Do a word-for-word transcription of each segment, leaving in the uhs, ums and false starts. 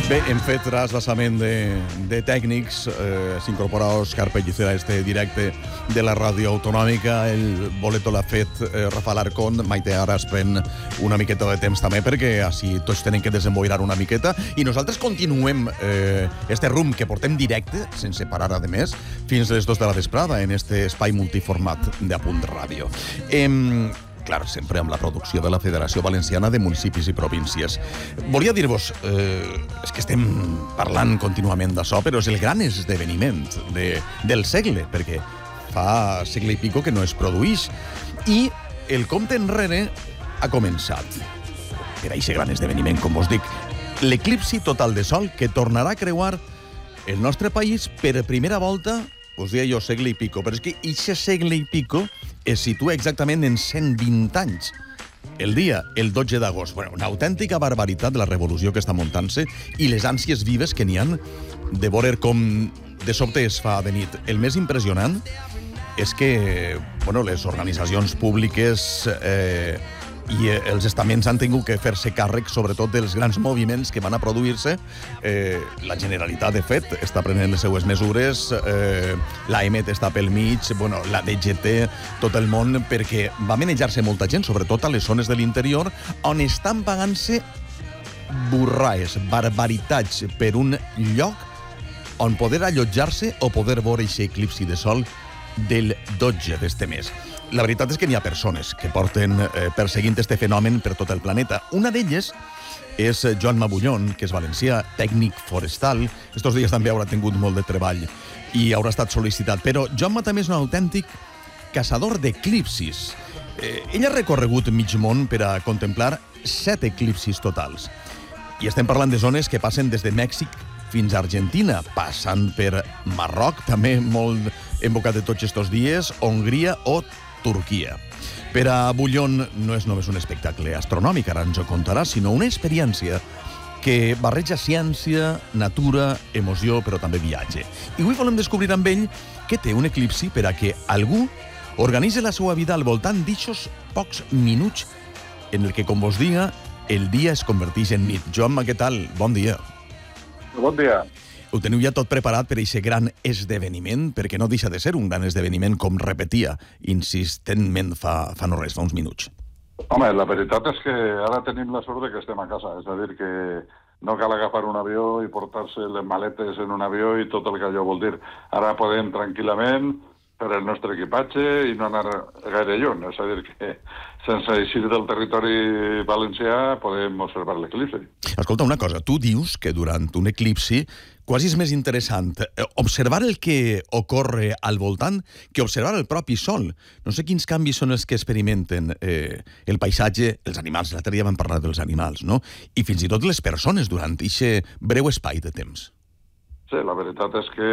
Bé, hem fet trasbassament de, de tècnics. Eh, S'incorpora Òscar Pellicer a este directe de la ràdio autonòmica. El boleto l'ha fet eh, Rafael Arcón. Maite ara es pren una miqueta de temps també, perquè així tots tenen que desemboirar una miqueta. I nosaltres continuem eh, este rumb que portem directe, sense parar a més, fins les dos de la vesprada en este espai multiformat de Apunt Ràdio. Eh, Clar, sempre amb la producció de la Federació Valenciana de Municipis i Províncies. Volia dir-vos, eh, és que estem parlant contínuament d'això, però és el gran esdeveniment de, del segle, perquè fa segle i pico que no es produïx. I el compte enrere ha començat. Per a aquest gran esdeveniment, com us dic, l'eclipsi total de sol que tornarà a creuar el nostre país per primera volta, us deia jo segle i pico, però és que aquest segle i pico es situa exactament en cent vint anys. El dia, el dotze d'agost. Bueno, una autèntica barbaritat de la revolució que està muntant-se i les ànsies vives que n'hi han de veure com de sobte es fa de nit. El més impressionant és que bueno, les organitzacions públiques eh, i els estaments han tingut que fer-se càrrec sobretot dels grans moviments que van a produir-se. Eh, la Generalitat, de fet, està prenent les seues mesures, eh, l'A M T està pel mig, bueno, la D G T, tot el món, perquè va manejar-se molta gent, sobretot a les zones de l'interior, on estan pagant-se burraes, barbaritats per un lloc on poder allotjar-se o poder veure aquest eclipsi de sol del dotze d'este mes. La veritat és que n'hi ha persones que porten eh, perseguint este fenomen per tot el planeta. Una d'elles és Joan Mabullón, que és valencià, tècnic forestal. Estos dies també haurà tingut molt de treball i haurà estat sol·licitat. Però Joan també és un autèntic caçador d'eclipsis. Eh, ell ha recorregut mig món per a contemplar set eclipsis totals. I estem parlant de zones que passen des de Mèxic fins a Argentina, passant per Marroc, també molt invocat de tots estos dies, Hongria o Turquia. Per a Bullón no és només un espectacle astronòmic, ara ens ho contarà, sinó una experiència que barreja ciència, natura, emoció, però també viatge. I avui volem descobrir amb ell què té un eclipsi per a que algú organitzi la seva vida al voltant d'ixos pocs minuts en el que, com vos diga, el dia es converteix en nit. Joan, què tal? Bon dia. Bon dia. Ho teniu ja tot preparat per a aquest gran esdeveniment? Perquè no deixa de ser un gran esdeveniment, com repetia insistentment fa, fa no res, fa uns minuts. Home, la veritat és que ara tenim la sort de que estem a casa. És a dir, que no cal agafar un avió i portar-se les maletes en un avió i tot el que allò vol dir. Ara podem tranquil·lament per el nostre equipatge i no anar gaire lluny. És a dir, que sense eixir del territori valencià podem observar l'eclipsi. Escolta, una cosa, tu dius que durant un eclipsi quasi és més interessant observar el que ocorre al voltant que observar el propi sol. No sé quins canvis són els que experimenten eh, el paisatge, els animals, l'altre dia vam parlar dels animals, no? I fins i tot les persones durant aquest breu espai de temps. Sí, la veritat és que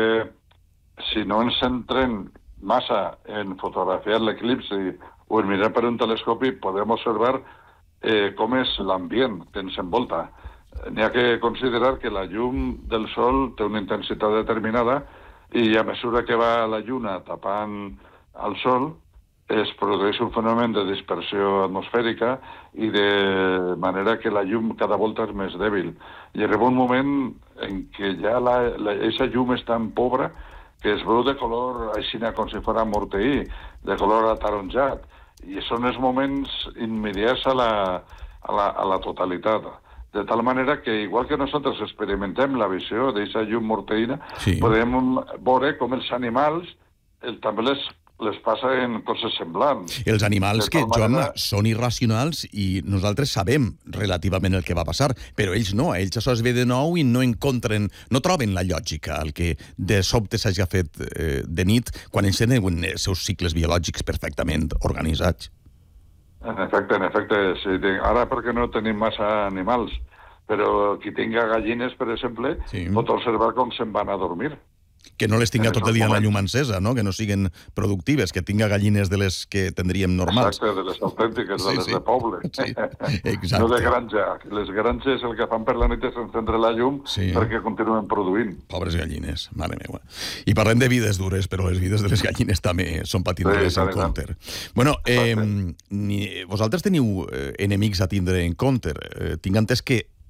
si no ens centrem massa en fotografiar l'eclipsi o en mirar per un telescopi, podem observar eh, com és l'ambient que ens envolta. N'hi ha que considerar que la llum del sol té una intensitat determinada i a mesura que va la lluna tapant el sol es produeix un fenomen de dispersió atmosfèrica i de manera que la llum cada volta és més dèbil. I arriba un moment en què ja la, la, aquesta llum és tan pobra que es veu de color així com si fos morteí, de color ataronjat. I són els moments immediats a la, a la, a la totalitat. De tal manera que, igual que nosaltres experimentem la visió d'aquesta llum morteïna, sí, podem veure com els animals el, també les, les passen coses semblants. Els animals que, Joan, manera... són irracionals i nosaltres sabem relativament el que va passar, però ells no, ells això es ve de nou i no encontren, no troben la lògica, el que de sobte s'hagi fet eh, de nit quan ells tenen els seus cicles biològics perfectament organitzats. En efecte, en efecte, sí. Ara perquè no tenim massa animals, però qui tinga gallines, per exemple, sí, pot observar com se'n van a dormir. Que no les tinga tot el dia la llum encesa, no? Que no siguin productives, que tinga gallines de les que tindríem normals. Exacte, de les autèntiques, sí, de les sí. de poble. Sí, exacte. No de granja. Les granges el que fan per la nit és encendre la llum, sí, perquè continuen produint. Pobres gallines, mare meva. I parlem de vides dures, però les vides de les gallines també són patidores sí, en compte. Bueno, eh, ni, vosaltres teniu eh, enemics a tindre en compte. Eh, tinc entès que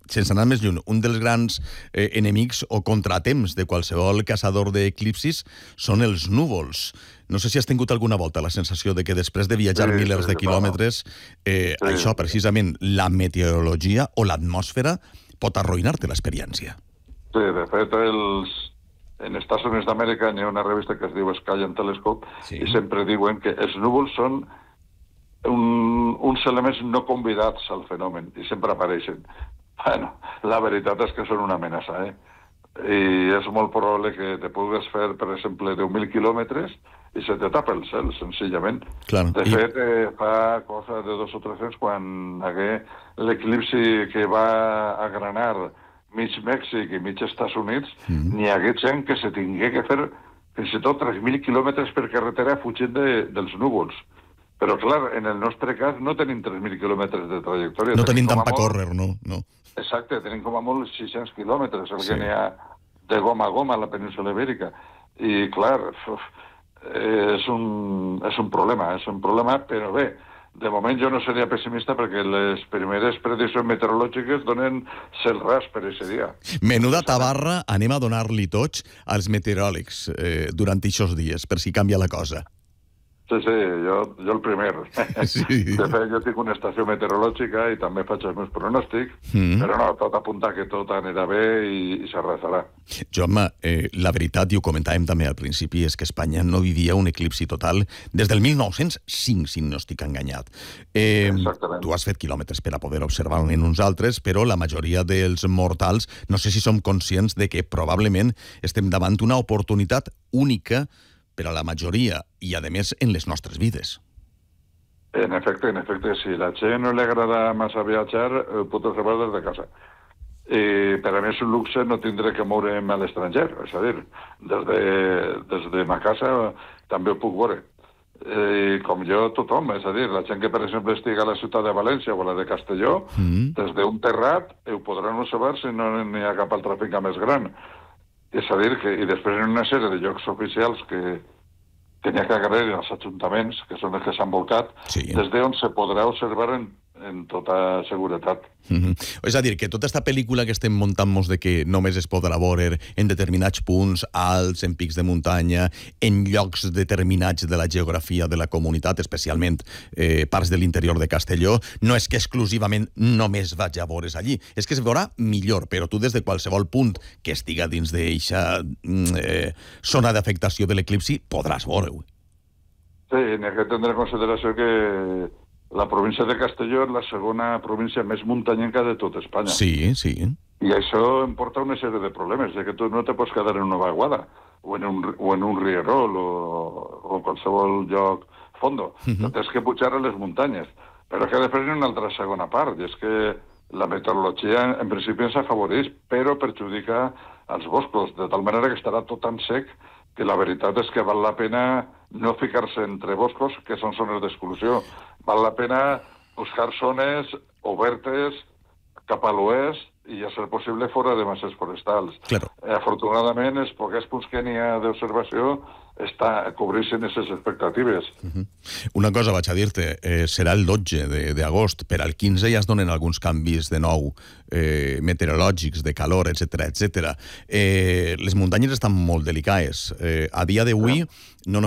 sense anar més lluny, un dels grans eh, enemics o contratemps de qualsevol caçador d'eclipsis són els núvols. No sé si has tingut alguna volta la sensació de que després de viatjar sí, milers sí, de quilòmetres, eh, sí, això, precisament, la meteorologia o l'atmosfera pot arruïnar-te l'experiència. Sí, de fet, els... en Estats Units d'Amèrica hi ha una revista que es diu Sky and Telescope, sí. I sempre diuen que els núvols són un, uns elements no convidats al fenomen, i sempre apareixen. Bueno, la veritat és que són una amenaça, eh? I és molt probable que te pugues fer, per exemple, deu mil quilòmetres i se te tapa el cel, senzillament. Clar, de i... fet, eh, fa cosa de dos o tres anys, quan hagué l'eclipsi que va agranar mig Mèxic i mig Estats Units, mm. n'hi hagué gent que se tingué que fer fins i tot tres mil quilòmetres per carretera fugint de, dels núvols. Però, clar, en el nostre cas no tenim tres mil quilòmetres de trajectòria. No tenim tant per molt... córrer, no, no. Exacte, tenim com a molt sis-cents quilòmetres, el Sí. que n'hi ha de goma a goma a la península Ibèrica. I, clar, uf, és un, és un problema, és un problema, però bé, de moment jo no seria pessimista perquè les primeres prediccions meteorològiques donen cel ras per aquest dia. Menuda tabarra anem a donar-li tots als meteoròlegs eh, durant aquests dies, per si canvia la cosa. Sí, sí, jo, jo el primer. Sí. De fet, jo tinc una estació meteorològica i també faig els meus pronòstics, mm. però no, tot apunta que tot anirà bé i, i s'arrasarà. Joanma, eh, la veritat, i ho comentàvem també al principi, és que Espanya no vivia un eclipsi total des del mil nou-cents cinc, si no estic enganyat. Eh, tu has fet quilòmetres per a poder observar-ho en uns altres, però la majoria dels mortals no sé si som conscients de que probablement estem davant una oportunitat única per a la majoria, i a més en les nostres vides. En efecte, en efecte, si la gent no li agrada massa viatjar, ho pot observar des de casa. I per a mi és un luxe no tindré que moure'm a l'estranger, és a dir, des de, des de ma casa també ho puc veure. I com jo, tothom, és a dir, la gent que, per exemple, estigui a la ciutat de València o a la de Castelló, mm. des d'un terrat ho podran observar si no n'hi ha cap altra finca més gran. És a dir, que i després en una sèrie de llocs oficials que tenia que agrair als ajuntaments, que són els que s'han volcat, sí. Des d'on se podrà observar en, en tota seguretat. Mm-hmm. És a dir, que tota aquesta pel·lícula que estem muntant-nos de que només es podrà veure en determinats punts alts, en pics de muntanya, en llocs determinats de la geografia de la comunitat, especialment eh, parts de l'interior de Castelló, no és que exclusivament només vaig a veure's allí, és que es veurà millor, però tu des de qualsevol punt que estiga dins d'eixa eh, zona d'afectació de l'eclipsi podràs veure-ho. Sí, n'hi ha que tindre en consideració que la província de Castelló és la segona província més muntanyenca de tot Espanya. Sí, sí. I això em porta una sèrie de problemes, ja que tu no te pots quedar en una vaguada, o en un, o en un rierol, o, o en qualsevol lloc fondo. Uh-huh. Tens que pujar a les muntanyes. Però que després hi ha una altra segona part, i és que la meteorologia en principi ens afavoreix, però perjudica els boscos, de tal manera que estarà tot tan sec que la veritat és que val la pena no ficar-se entre boscos, que són zones d'exclusió. Val la pena buscar zones obertes cap a l'oest i, a ser possible, fora de masses forestals. Claro. Eh, afortunadament, els pocs punts que n'hi ha d'observació està cobreixen aquestes expectatives. Uh-huh. Una cosa vaig a dir-te, eh, serà el dotze d'agost, per al quinze ja es donen alguns canvis de nou eh, meteorològics, de calor, etcètera, etcètera. Eh, les muntanyes estan molt delicades. Eh, a dia d'avui no